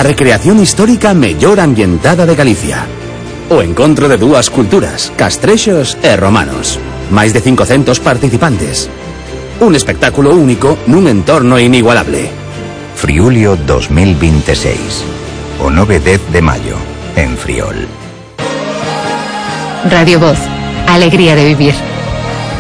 recreación histórica mellor ambientada de Galicia. O encontro de dúas culturas, castrexos e romanos. Máis de 500 participantes. Un espectáculo único nun entorno inigualable. Friulio 2026. O 9 e 10 de maio, en Friol. Radio Voz. Alegría de vivir.